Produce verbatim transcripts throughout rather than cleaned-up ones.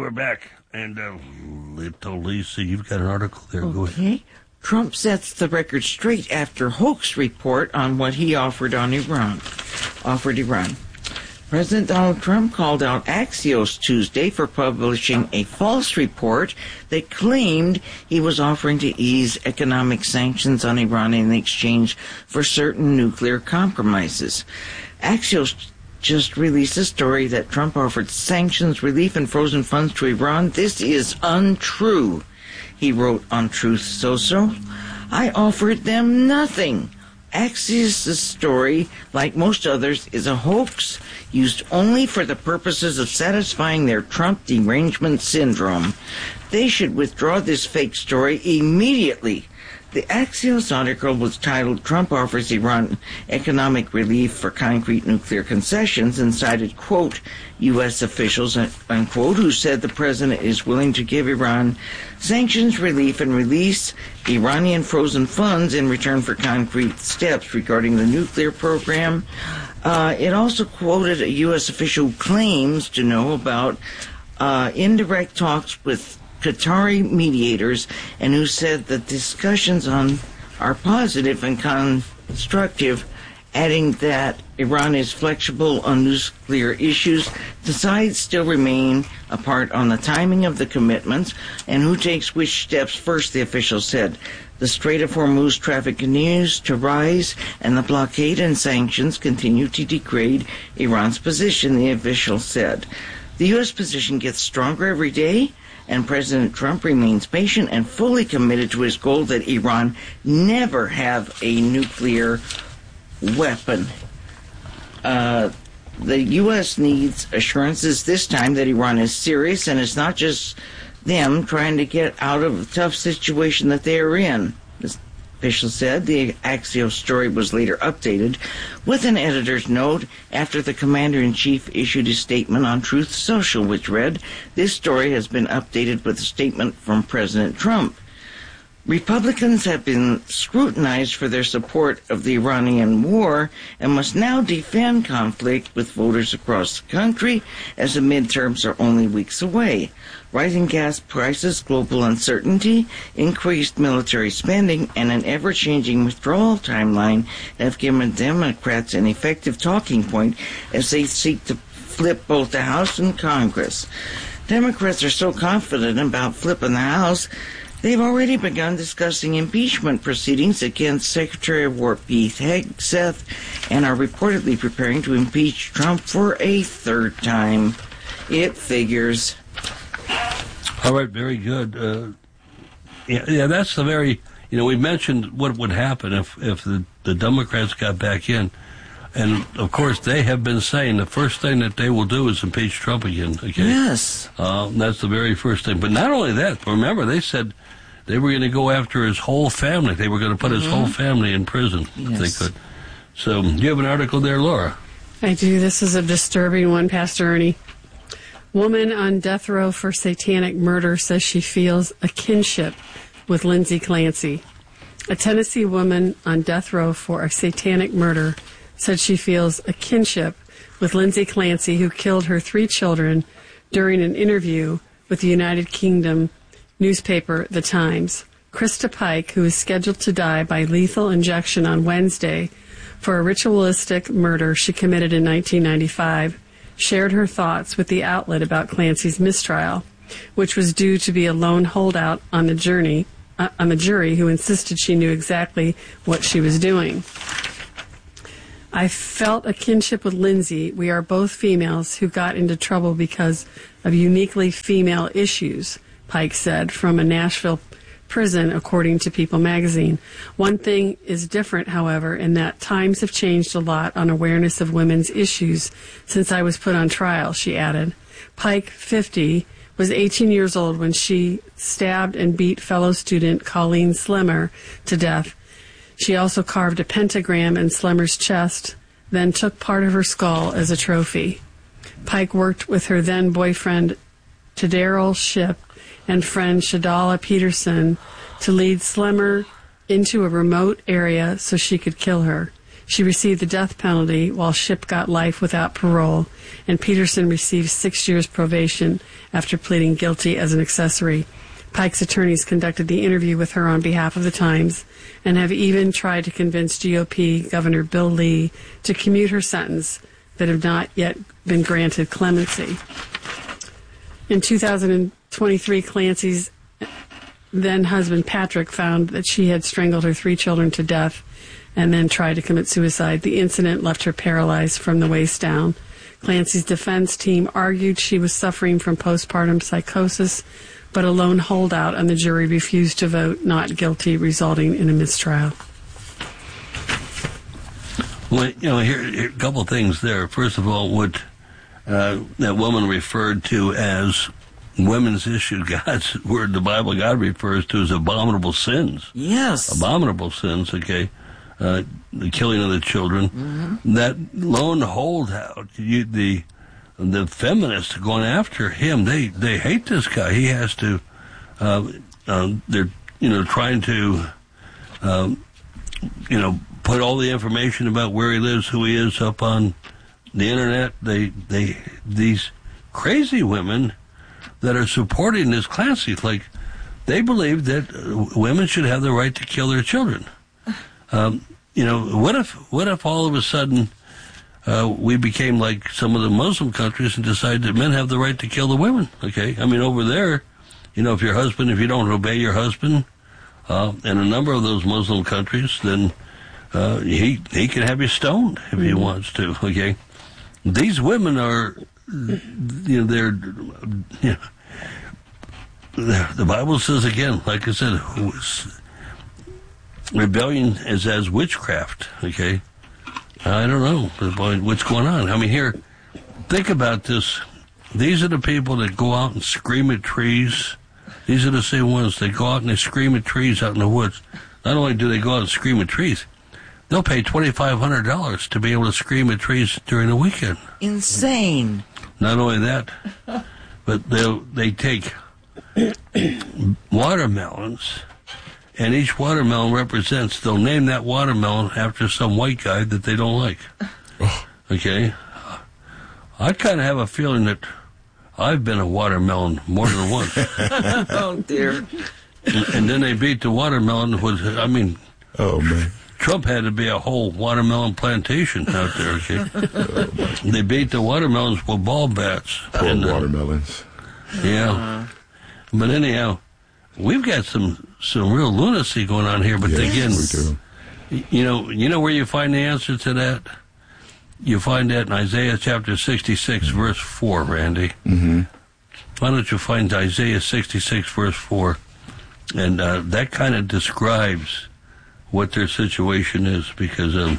we're back. And, uh, Little Lisa, you've got an article there. Go ahead. Okay. Trump sets the record straight after hoax report on what he offered on Iran. Offered Iran. President Donald Trump called out Axios Tuesday for publishing a false report that claimed he was offering to ease economic sanctions on Iran in exchange for certain nuclear compromises. Axios just released a story that Trump offered sanctions relief and frozen funds to Iran. This is untrue, he wrote on Truth Social. I offered them nothing. Axios' story, like most others, is a hoax used only for the purposes of satisfying their Trump derangement syndrome. They should withdraw this fake story immediately. The Axios article was titled, Trump Offers Iran Economic Relief for Concrete Nuclear Concessions, and cited, quote, U S officials, unquote, who said the president is willing to give Iran sanctions relief and release Iranian frozen funds in return for concrete steps regarding the nuclear program. Uh, it also quoted a U S official who claims to know about uh, indirect talks with Qatari mediators, and who said that discussions on are positive and constructive, adding that Iran is flexible on nuclear issues. The sides still remain apart on the timing of the commitments and who takes which steps first, the official said. The Strait of Hormuz traffic continues to rise, and the blockade and sanctions continue to degrade Iran's position, the official said. The U S position gets stronger every day, and President Trump remains patient and fully committed to his goal that Iran never have a nuclear weapon. Uh, the U S needs assurances this time that Iran is serious, and it's not just them trying to get out of a tough situation that they are in. The official said the Axios story was later updated with an editor's note after the commander-in-chief issued a statement on Truth Social, which read, this story has been updated with a statement from President Trump. Republicans have been scrutinized for their support of the Iranian war and must now defend conflict with voters across the country as the midterms are only weeks away. Rising gas prices, global uncertainty, increased military spending, and an ever-changing withdrawal timeline have given Democrats an effective talking point as they seek to flip both the House and Congress. Democrats are so confident about flipping the House, they've already begun discussing impeachment proceedings against Secretary of War Pete Hegseth and are reportedly preparing to impeach Trump for a third time. It figures. All right, very good. Uh, yeah, yeah, that's the very, you know, we mentioned what would happen if, if the, the Democrats got back in. And, of course, they have been saying the first thing that they will do is impeach Trump again. Okay? Yes. Uh, that's the very first thing. But not only that, remember, they said they were going to go after his whole family. They were going to put mm-hmm. his whole family in prison yes. if they could. So, you have an article there, Laura? I do. This is a disturbing one, Pastor Ernie. Woman on death row for satanic murder says she feels a kinship with Lindsay Clancy. A Tennessee woman on death row for a satanic murder said she feels a kinship with Lindsay Clancy, who killed her three children during an interview with the United Kingdom newspaper The Times. Krista Pike, who is scheduled to die by lethal injection on Wednesday for a ritualistic murder she committed in nineteen ninety-five, shared her thoughts with the outlet about Clancy's mistrial, which was due to be a lone holdout on the journey, uh, on the jury who insisted she knew exactly what she was doing. I felt a kinship with Lindsay. We are both females who got into trouble because of uniquely female issues, Pike said from a Nashville prison, according to People magazine. One thing is different, however, in that times have changed a lot on awareness of women's issues since I was put on trial, she added. Pike, fifty, was eighteen years old when she stabbed and beat fellow student Colleen Slemmer to death. She also carved a pentagram in Slemmer's chest, then took part of her skull as a trophy. Pike worked with her then boyfriend, Tadaryl Shipp, and friend Shadala Peterson to lead Slemmer into a remote area so she could kill her. She received the death penalty while Shipp got life without parole, and Peterson received six years probation after pleading guilty as an accessory. Pike's attorneys conducted the interview with her on behalf of the Times and have even tried to convince G O P Governor Bill Lee to commute her sentence, but have not yet been granted clemency. In two thousand twenty-three, Clancy's then-husband Patrick found that she had strangled her three children to death and then tried to commit suicide. The incident left her paralyzed from the waist down. Clancy's defense team argued she was suffering from postpartum psychosis, but a lone holdout on the jury refused to vote not guilty, resulting in a mistrial. Well, you know, here, here a couple of things there. First of all, what uh, that woman referred to as women's issue, God's word, the Bible, God refers to as abominable sins. Yes. Abominable sins, okay. Uh, the killing of the children. Mm-hmm. That lone holdout, you, the the feminists going after him, they, they hate this guy. He has to, uh, uh, they're, you know, trying to, um, you know, put all the information about where he lives, who he is, up on the internet. They, they, these crazy women that are supporting this Clancy, like, they believe that uh, women should have the right to kill their children. Um, you know, what if, what if all of a sudden, Uh, we became like some of the Muslim countries and decided that men have the right to kill the women, okay? I mean, over there, you know, if your husband, if you don't obey your husband, uh, in a number of those Muslim countries, then uh, he he can have you stoned if he wants to, okay? These women are, you know, they're, you know, the Bible says again, like I said, rebellion is as witchcraft, okay? I don't know what's going on. I mean, here, think about this. These are the people that go out and scream at trees. These are the same ones that go out and they scream at trees out in the woods. Not only do they go out and scream at trees, they'll pay twenty-five hundred dollars to be able to scream at trees during the weekend. Insane. Not only that, but they they take watermelons, and each watermelon represents, they'll name that watermelon after some white guy that they don't like. Okay? I kind of have a feeling that I've been a watermelon more than once. Oh, dear. And, and then they beat the watermelon with, I mean, oh, man. Trump had to be a whole watermelon plantation out there, okay? Oh, they beat the watermelons with ball bats. Poor and, uh, watermelons. Yeah. Uh, But anyhow, we've got some some real lunacy going on here. But yes, again, we do. you know, you know where you find the answer to that? You find that in Isaiah chapter sixty-six, mm-hmm. verse four, Randy. Mm-hmm. Why don't you find Isaiah sixty-six, verse four? And uh, that kind of describes what their situation is, because, um,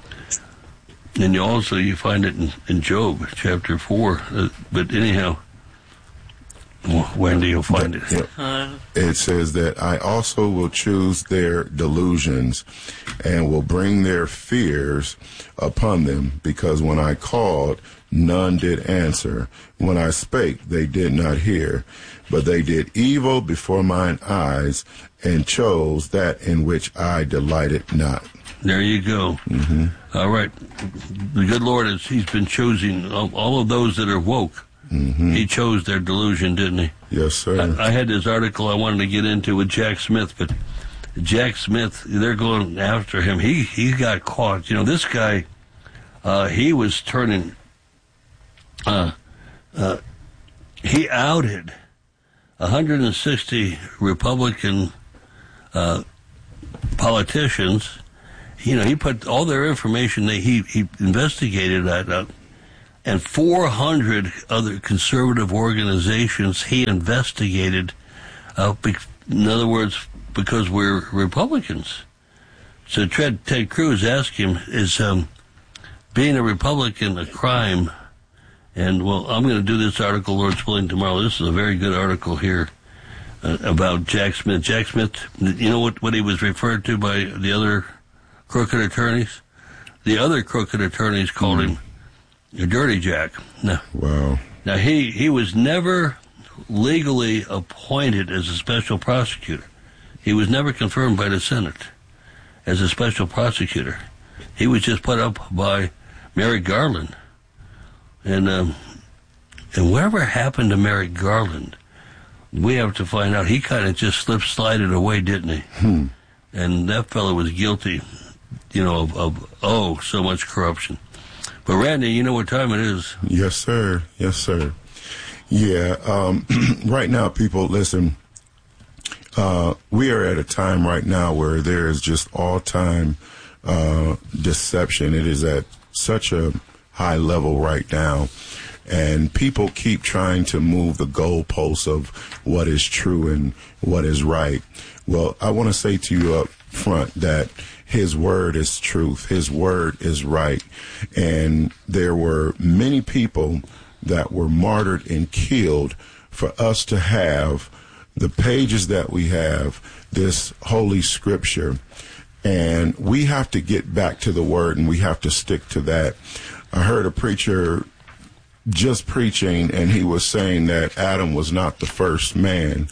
and you also, you find it in, in Job chapter four. Uh, but anyhow, when do you find it? Uh, it says that I also will choose their delusions and will bring their fears upon them, because when I called, none did answer. When I spake, they did not hear. But they did evil before mine eyes and chose that in which I delighted not. There you go. Mm-hmm. All right. The good Lord, is He's been choosing all of those that are woke. Mm-hmm. He chose their delusion, didn't he? Yes, sir. I, I had this article I wanted to get into with Jack Smith, but Jack Smith, they're going after him. He he got caught. You know, this guy, uh, he was turning, uh, uh, he outed one hundred sixty Republican uh, politicians. You know, he put all their information that he, he investigated that up. And four hundred other conservative organizations he investigated, uh, be, in other words, because we're Republicans. So Ted, Ted Cruz asked him, is um, being a Republican a crime? And, well, I'm going to do this article, Lord's willing, tomorrow. This is a very good article here uh, about Jack Smith. Jack Smith, you know what, what he was referred to by the other crooked attorneys? The other crooked attorneys called mm. him a Dirty Jack. Now, wow. Now, he, he was never legally appointed as a special prosecutor. He was never confirmed by the Senate as a special prosecutor. he was just put up by Merrick Garland. And um, and whatever happened to Merrick Garland, we have to find out. He kind of just slip slided away, didn't he? Hmm. And that fellow was guilty, you know, of, of, oh, so much corruption. But Randy, you know what time it is. Yes, sir. Yes, sir. Yeah. Um, right now, people, listen, uh, we are at a time right now where there is just all-time uh, deception. It is at such a high level right now. And people keep trying to move the goalposts of what is true and what is right. Well, I want to say to you up front that his word is truth. His word is right. And there were many people that were martyred and killed for us to have the pages that we have, this holy scripture. And we have to get back to the word, and we have to stick to that. I heard a preacher just preaching, and he was saying that Adam was not the first man,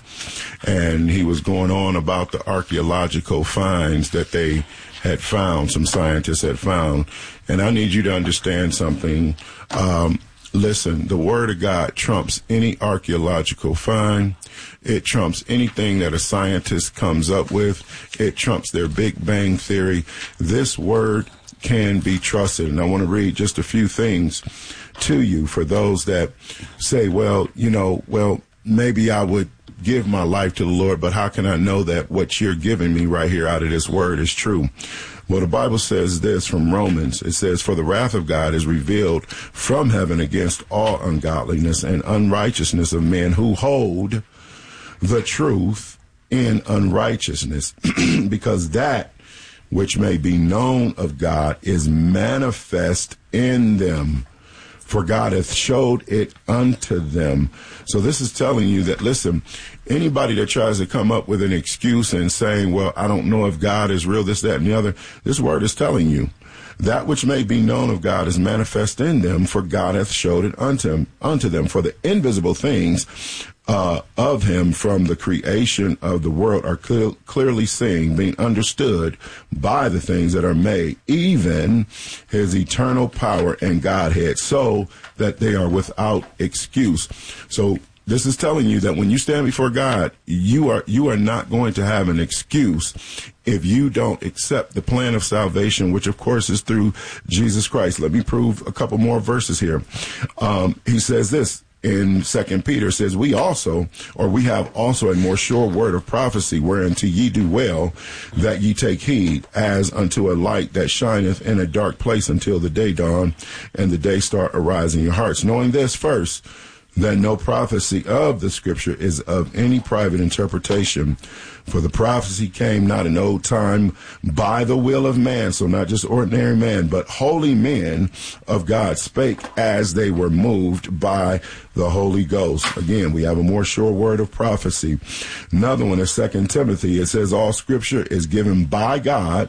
and he was going on about the archaeological finds that they had found, some scientists had found. And I need you to understand something. Um, listen, the word of God trumps any archaeological find. It trumps anything that a scientist comes up with. It trumps their Big Bang Theory. This word can be trusted. And I want to read just a few things to you for those that say, well, you know, well, maybe I would give my life to the Lord, but how can I know that what you're giving me right here out of this word is true? Well, the Bible says this from Romans. It says, for the wrath of God is revealed from heaven against all ungodliness and unrighteousness of men who hold the truth in unrighteousness, because that which may be known of God is manifest in them, for God hath showed it unto them. So this is telling you that, listen, anybody that tries to come up with an excuse and saying, well, I don't know if God is real, this, that, and the other, this word is telling you that which may be known of God is manifest in them, for God hath showed it unto him, unto them. For the invisible things uh, of him from the creation of the world are clear, clearly seen, being understood by the things that are made, even his eternal power and Godhead, so that they are without excuse. So this is telling you that when you stand before God, you are you are not going to have an excuse if you don't accept the plan of salvation, which of course is through Jesus Christ. Let me prove a couple more verses here. Um, he says this in Second Peter, says, we also, or we have also a more sure word of prophecy, whereunto ye do well that ye take heed, as unto a light that shineth in a dark place until the day dawn and the day start arising in your hearts. Knowing this first, that no prophecy of the scripture is of any private interpretation. For the prophecy came not in old time by the will of man, so not just ordinary man, but holy men of God spake as they were moved by the Holy Ghost. Again, we have a more sure word of prophecy. Another one is Second Timothy. It says all scripture is given by God.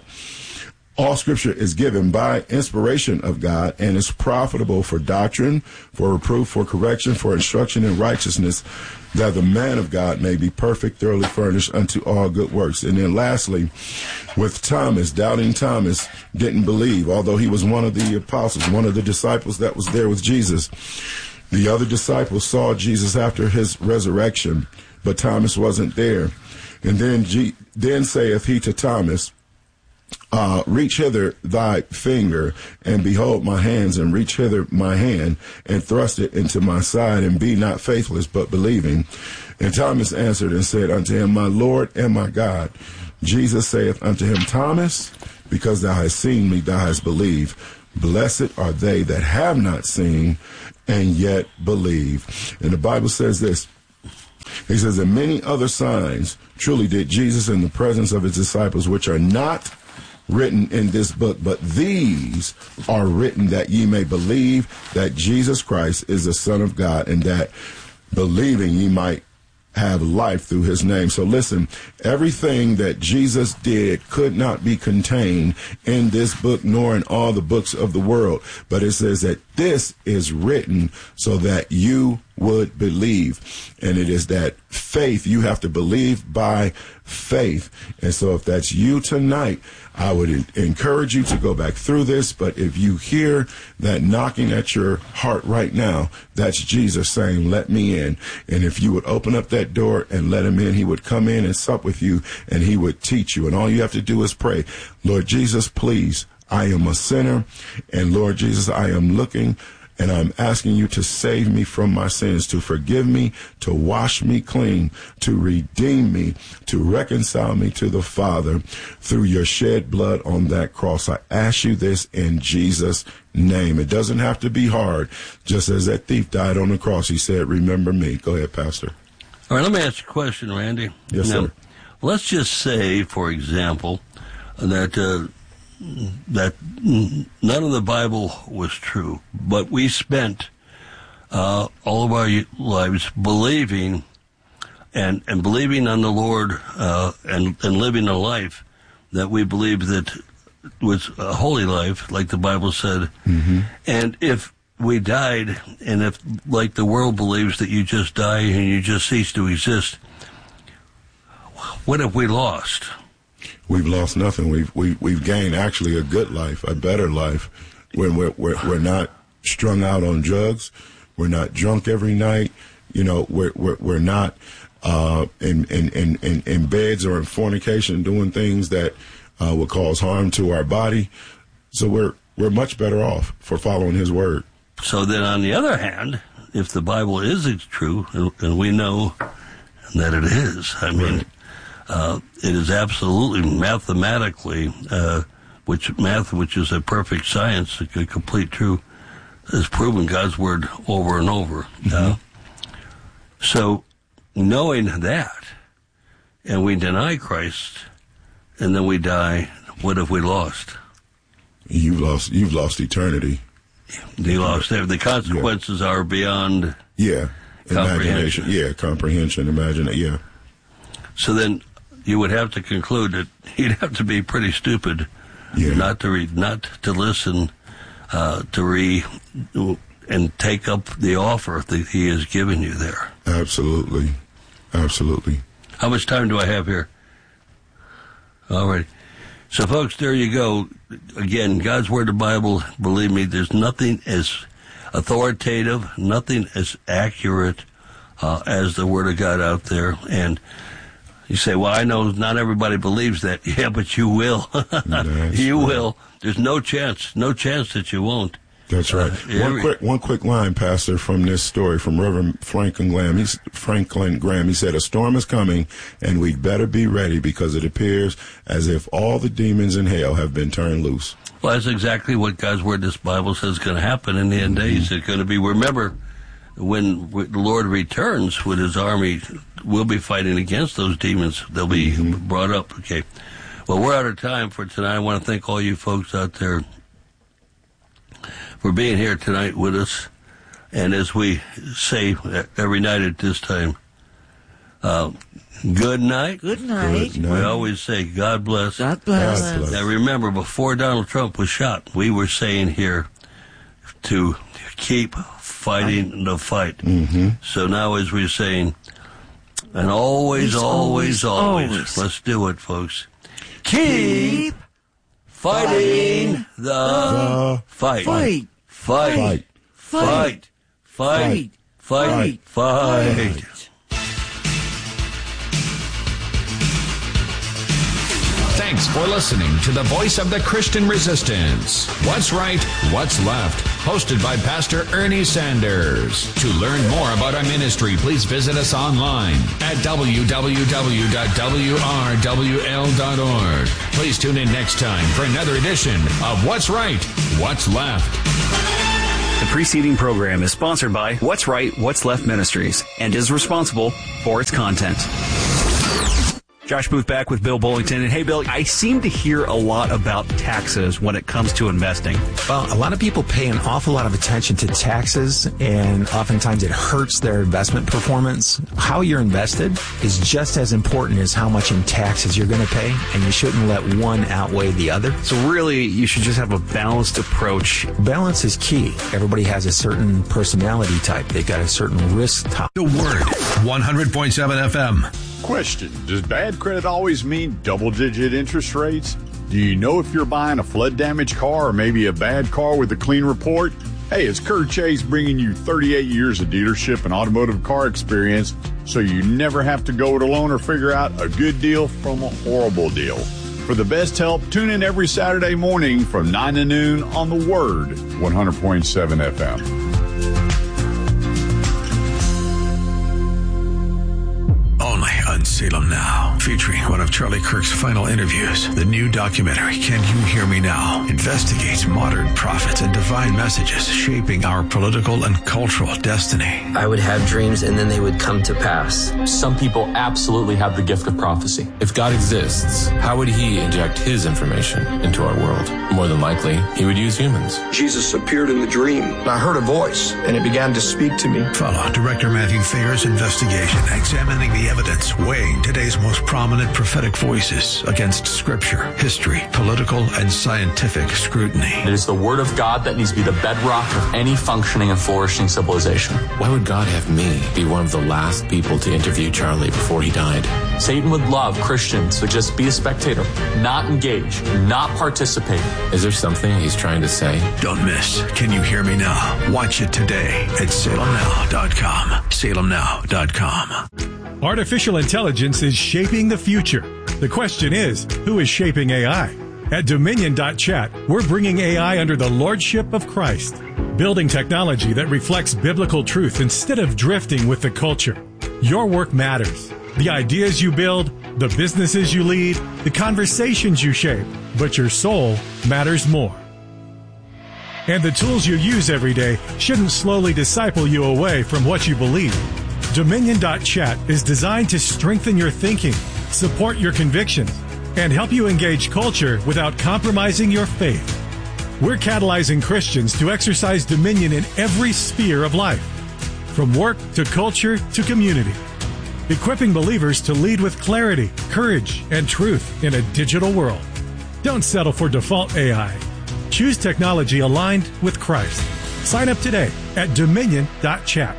All scripture is given by inspiration of God and is profitable for doctrine, for reproof, for correction, for instruction in righteousness, that the man of God may be perfect, thoroughly furnished unto all good works. And then lastly, with Thomas, doubting Thomas didn't believe, although he was one of the apostles, one of the disciples that was there with Jesus. The other disciples saw Jesus after his resurrection, but Thomas wasn't there. And then, G- then saith he to Thomas, Uh, reach hither thy finger, and behold my hands, and reach hither my hand, and thrust it into my side, and be not faithless, but believing. And Thomas answered and said unto him, my Lord and my God. Jesus saith unto him, Thomas, because thou hast seen me, thou hast believed. Blessed are they that have not seen, and yet believe. And the Bible says this. He says, and many other signs truly did Jesus in the presence of his disciples, which are not written in this book, but these are written that ye may believe that Jesus Christ is the Son of God, and that believing ye might have life through his name. So listen, everything that Jesus did could not be contained in this book nor in all the books of the world. But it says that this is written so that you would believe. And it is that faith. You have to believe by faith. And so if that's you tonight, I would encourage you to go back through this. But if you hear that knocking at your heart right now, that's Jesus saying, let me in. And if you would open up that door and let him in, he would come in and sup with you, and he would teach you. And all you have to do is pray, Lord Jesus, please, I am a sinner. And Lord Jesus, I am looking and I'm asking you to save me from my sins, to forgive me, to wash me clean, to redeem me, to reconcile me to the Father through your shed blood on that cross. I ask you this in Jesus' name. It doesn't have to be hard. Just as that thief died on the cross, he said, remember me. Go ahead, Pastor. All right, let me ask you a question, Randy. Yes, now, sir. Let's just say, for example, that uh, that none of the Bible was true, but we spent uh, all of our lives believing and and believing on the Lord uh, and and living a life that we believed that was a holy life, like the Bible said. Mm-hmm. And if we died, and if, like the world believes, that you just die and you just cease to exist, what have we lost? We've lost nothing. We've we, we've gained actually a good life, a better life. When we're, we're we're not strung out on drugs, we're not drunk every night. You know, we're we're, we're not uh, in, in in in in beds or in fornication doing things that uh, would cause harm to our body. So we're we're much better off for following His word. So then, on the other hand, if the Bible is true, and, and we know that it is, I mean. Right. Uh, it is absolutely mathematically, uh, which math, which is a perfect science, a complete truth, has proven God's word over and over. Mm-hmm. Uh, so, knowing that, and we deny Christ, and then we die, what have we lost? You've lost. You've lost eternity. You lost. The consequences yeah. are beyond. Yeah, imagination. Comprehension. Yeah, comprehension. Imagine it. Yeah. So then, you would have to conclude that you'd have to be pretty stupid yeah. not to read, not to listen, uh, to re, and take up the offer that He has given you there. Absolutely, absolutely. How much time do I have here? All right. So, folks, there you go. Again, God's Word, the Bible. Believe me, there's nothing as authoritative, nothing as accurate uh, as the Word of God out there, and. You say, well, I know not everybody believes that. Yeah, but you will. you right. will. There's no chance, no chance that you won't. That's right. Uh, one every, quick, one quick line, Pastor, from this story from Reverend Franklin Graham. He's, Franklin Graham. He said, a storm is coming, and we'd better be ready because it appears as if all the demons in hell have been turned loose. Well, that's exactly what God's Word, this Bible says, is going to happen in the end mm-hmm. days. It's going to be, remember, when the Lord returns with His army, we'll be fighting against those demons. They'll be mm-hmm. brought up. Okay. Well, we're out of time for tonight. I want to thank all you folks out there for being here tonight with us. And as we say every night at this time, uh, good night. Good night. Good night. We always say, God bless. God bless. God bless. Now, remember, before Donald Trump was shot, we were saying here to keep fighting the fight. Mm-hmm. So now, as we're saying, and always, always, always, always, always. let's do it, folks. Keep fighting the, the fight. Fight. Fight. Fight. Fight. Fight. Fight. Fight. Thanks for listening to the Voice of the Christian Resistance. What's Right, What's Left, hosted by Pastor Ernie Sanders. To learn more about our ministry, please visit us online at w w w dot w r w l dot org. Please tune in next time for another edition of What's Right, What's Left. The preceding program is sponsored by What's Right, What's Left Ministries and is responsible for its content. Josh Booth back with Bill Bullington. And hey, Bill, I seem to hear a lot about taxes when it comes to investing. Well, a lot of people pay an awful lot of attention to taxes, and oftentimes it hurts their investment performance. How you're invested is just as important as how much in taxes you're going to pay, and you shouldn't let one outweigh the other. So really, you should just have a balanced approach. Balance is key. Everybody has a certain personality type. They've got a certain risk type. The Word, one hundred point seven F M. Question: does bad credit always mean double-digit interest rates? Do you know if you're buying a flood-damaged car or maybe a bad car with a clean report? Hey, it's Kurt Chase bringing you thirty-eight years of dealership and automotive car experience, so you never have to go it alone or figure out a good deal from a horrible deal. For the best help, tune in every Saturday morning from nine to noon on The Word, one hundred point seven F M. Only on Salem Now, featuring one of Charlie Kirk's final interviews. The new documentary, Can You Hear Me Now?, investigates modern prophets and divine messages shaping our political and cultural destiny. I would have dreams and then they would come to pass. Some people absolutely have the gift of prophecy. If God exists, how would he inject his information into our world? More than likely, he would use humans. Jesus appeared in the dream, and I heard a voice, and it began to speak to me. Follow Director Matthew Thayer's investigation, examining the evidence, weighing today's most prominent prophetic voices against scripture, history, political, and scientific scrutiny. It is the word of God that needs to be the bedrock of any functioning and flourishing civilization. Why would God have me be one of the last people to interview Charlie before he died? Satan would love Christians to just be a spectator, not engage, not participate. Is there something he's trying to say? Don't miss Can You Hear Me Now? Watch it today at salem now dot com. salem now dot com. Artificial intelligence is shaping the future. The question is, who is shaping A I? At Dominion dot chat, we're bringing A I under the lordship of Christ, building technology that reflects biblical truth instead of drifting with the culture. Your work matters. The ideas you build, the businesses you lead, the conversations you shape, but your soul matters more. And the tools you use every day shouldn't slowly disciple you away from what you believe. Dominion dot chat is designed to strengthen your thinking, support your convictions, and help you engage culture without compromising your faith. We're catalyzing Christians to exercise dominion in every sphere of life, from work to culture to community, equipping believers to lead with clarity, courage, and truth in a digital world. Don't settle for default A I. Choose technology aligned with Christ. Sign up today at Dominion dot chat.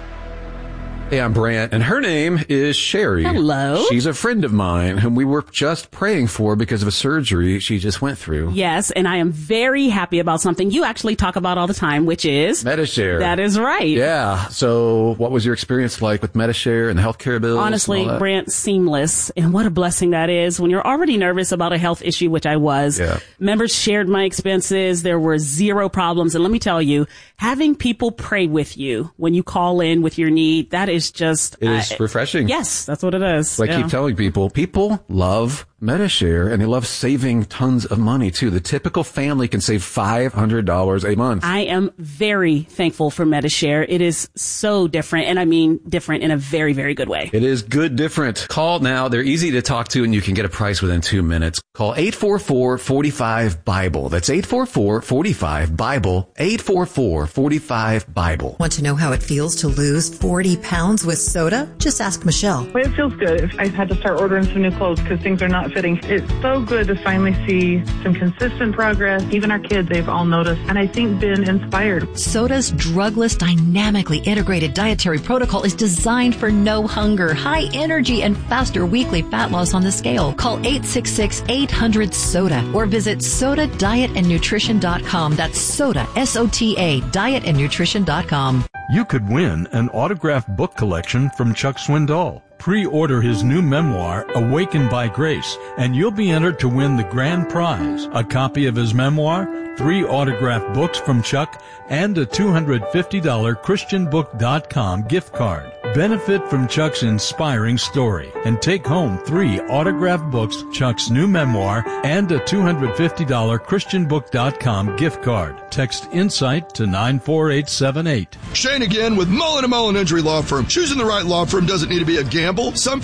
Hey, I'm Brant, and her name is Sherry. Hello. She's a friend of mine whom we were just praying for because of a surgery she just went through. Yes, and I am very happy about something you actually talk about all the time, which is Medi-Share. That is right. Yeah. So what was your experience like with Medi-Share and the healthcare bills? Honestly, Brant, seamless. And what a blessing that is when you're already nervous about a health issue, which I was. Yeah. Members shared my expenses. There were zero problems. And let me tell you, having people pray with you when you call in with your need, that is just... It is uh, refreshing. Yes, that's what it is. So I yeah. keep telling people, people love Medi-Share, and they love saving tons of money, too. The typical family can save five hundred dollars a month. I am very thankful for Medi-Share. It is so different, and I mean different in a very, very good way. It is good different. Call now. They're easy to talk to, and you can get a price within two minutes. Call eight four four, four five, BIBLE. That's eight four four, four five, BIBLE. eight four four, four five, BIBLE. Want to know how it feels to lose forty pounds with soda? Just ask Michelle. Well, it feels good. I've had to start ordering some new clothes because things are not fitting. It's so good to finally see some consistent progress. Even our kids, they've all noticed, and I think been inspired. Soda's drugless, dynamically integrated dietary protocol is designed for no hunger, high energy, and faster weekly fat loss on the scale. Call eight six six, eight hundred, SODA or visit soda diet and nutrition dot com. That's SODA, S O T A, diet and nutrition dot com. You could win an autographed book collection from Chuck Swindoll. Pre-order his new memoir, Awakened by Grace, and you'll be entered to win the grand prize, a copy of his memoir, three autographed books from Chuck, and a two hundred fifty dollars Christian book dot com gift card. Benefit from Chuck's inspiring story and take home three autographed books, Chuck's new memoir, and a two hundred fifty dollars Christian book dot com gift card. Text INSIGHT to nine four eight seven eight. Shane again with Mullen and Mullen Injury Law Firm. Choosing the right law firm doesn't need to be a gamble. Some